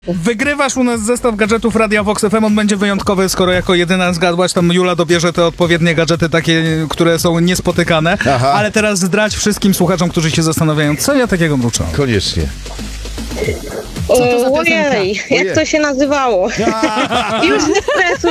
Wygrywasz u nas zestaw gadżetów Radia Vox FM, on będzie wyjątkowy, skoro jako jedyna zgadłaś, tam Jula dobierze te odpowiednie gadżety, takie, które są niespotykane. Aha. Ale teraz zdradź wszystkim słuchaczom, którzy się zastanawiają, co ja takiego mruczę. Koniecznie. Ojej, jak to się nazywało? Już nie stresuj.